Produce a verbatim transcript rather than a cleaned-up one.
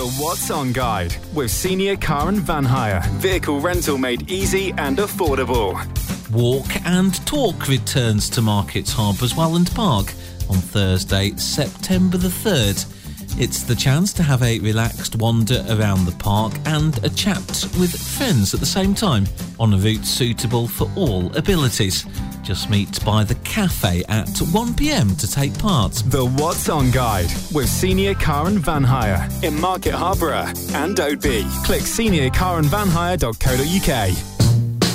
The What's On Guide with Senior Car and Van Hire. Vehicle rental made easy and affordable. Walk and Talk returns to Market Harbour's Welland Park on Thursday, September the third. It's the chance to have a relaxed wander around the park and a chat with friends at the same time on a route suitable for all abilities. Just meet by the cafe at one p m to take part. The What's On Guide with Senior Car and Van Hire in Market Harborough and Oadby. Click senior car and van hire dot co dot uk.